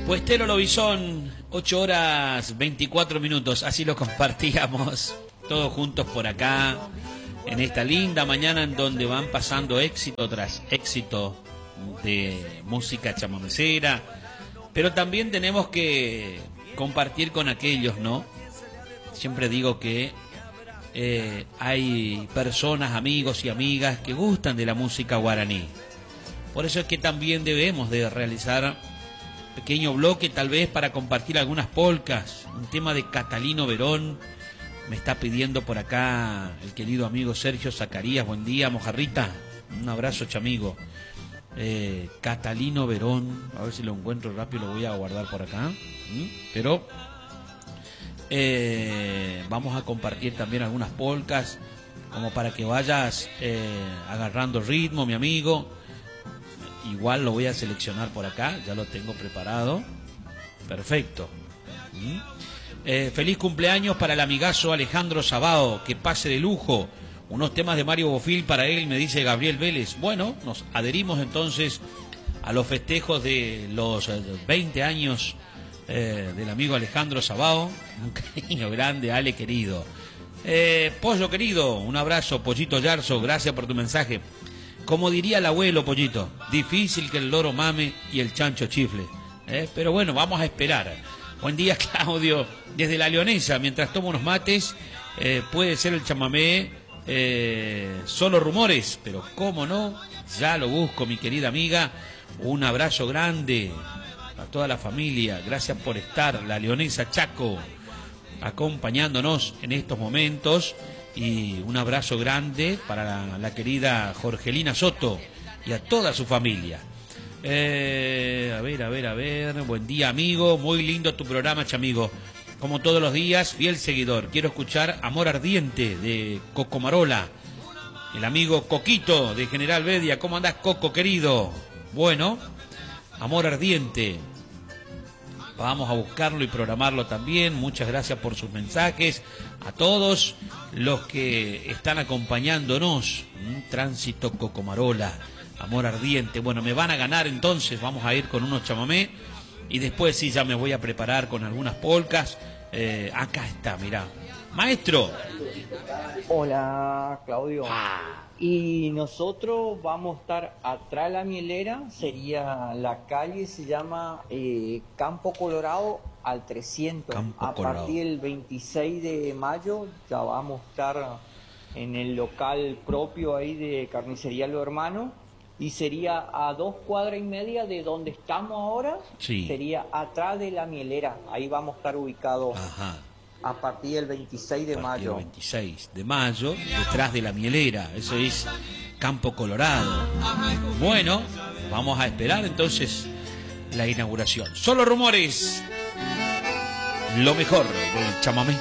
Puestero Lobizón, 8 horas 24 minutos, así lo compartíamos todos juntos por acá, en esta linda mañana en donde van pasando éxito tras éxito de música chamamecera, pero también tenemos que compartir con aquellos, ¿no? Siempre digo que hay personas, amigos y amigas que gustan de la música guaraní. Por eso es que también debemos de realizar pequeño bloque tal vez para compartir algunas polcas, un tema de Catalino Verón. Me está pidiendo por acá el querido amigo Sergio Zacarías. Buen día, mojarrita, un abrazo, chamigo. Catalino Verón, a ver si lo encuentro rápido, lo voy a guardar por acá. Pero vamos a compartir también algunas polcas como para que vayas agarrando ritmo, mi amigo. Igual lo voy a seleccionar por acá, ya lo tengo preparado. Perfecto. Feliz cumpleaños para el amigazo Alejandro Sabao, que pase de lujo. Unos temas de Mario Bofil para él, me dice Gabriel Vélez. Bueno, nos adherimos entonces a los festejos de los 20 años del amigo Alejandro Sabao. Un cariño grande, Ale querido. Pollo querido, un abrazo, Pollito Yarzo, gracias por tu mensaje. Como diría el abuelo, Pollito, difícil que el loro mame y el chancho chifle. Pero bueno, vamos a esperar. Buen día, Claudio, desde La Leonesa, mientras tomo unos mates, puede ser el chamamé, solo rumores, pero cómo no, ya lo busco, mi querida amiga. Un abrazo grande a toda la familia, gracias por estar, La Leonesa Chaco, acompañándonos en estos momentos. Y un abrazo grande para la querida Jorgelina Soto y a toda su familia. A ver. Buen día, amigo. Muy lindo tu programa, chamigo. Como todos los días, fiel seguidor. Quiero escuchar Amor Ardiente de Coco Marola. El amigo Coquito de General Bedia. ¿Cómo andás, Coco, querido? Bueno, Amor Ardiente. Vamos a buscarlo y programarlo también. Muchas gracias por sus mensajes. A todos los que están acompañándonos. Tránsito Cocomarola, Amor Ardiente. Bueno, me van a ganar entonces. Vamos a ir con unos chamamé. Y después sí, ya me voy a preparar con algunas polcas. Acá está, mirá. Maestro. Hola, Claudio. Y nosotros vamos a estar atrás de la mielera, sería la calle, se llama Campo Colorado al 300. A partir del 26 de mayo ya vamos a estar en el local propio ahí de Carnicería Los Hermanos. Y sería a 2 cuadras y media de donde estamos ahora, sí. Sería atrás de la mielera, ahí vamos a estar ubicados. Ajá. A partir del 26 de mayo. El 26 de mayo, detrás de la mielera. Eso es Campo Colorado. Bueno, vamos a esperar entonces la inauguración. Solo rumores. Lo mejor del chamamé.